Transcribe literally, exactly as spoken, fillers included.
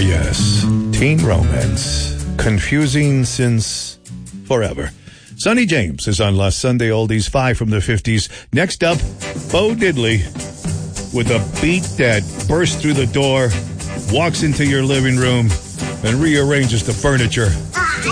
yes. Teen romance. Confusing since forever. Sonny James is on Last Sunday Oldies, five from the fifties. Next up, Bo Diddley with a beat that bursts through the door, walks into your living room, and rearranges the furniture.